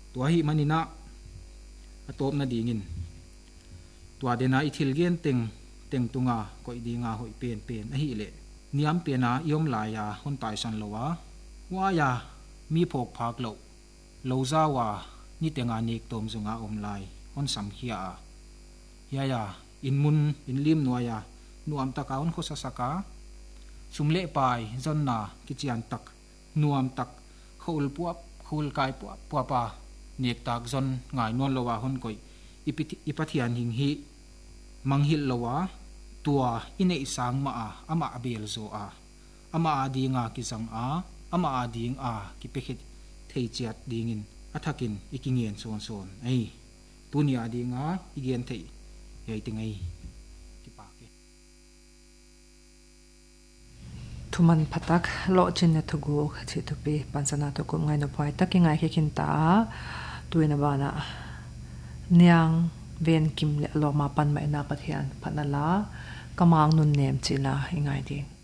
tua hi manina atop na dingin tua dena ithil gen teng tunga koi dinga hoi pen a hi le niam pena yom la ya hon tai san lowa wa ya mi phok phak lo zawa ni tenga nek tom zunga lai on sam khia ya in lim noya nuam taka on kho sasaka sumle pai zonna kichian tak nuam tak khul kai pa nek tak zon ngai non lowa hon koi ipathian hing hi manghil lowa tua ine isang ma ama abel zo ama adinga ki sang ama ading ki pekhet thei chiat dingin athakin ikingen son ai tunia dinga igen thei yai tingai ki pa ke thuman phatak lo chin na thugu chi thupi pansana to ko ngai no phai takingai he kin ta tuina bana niang ven kim le lo ma pan mai na pathian phanala kamang nun nem chila ingai ding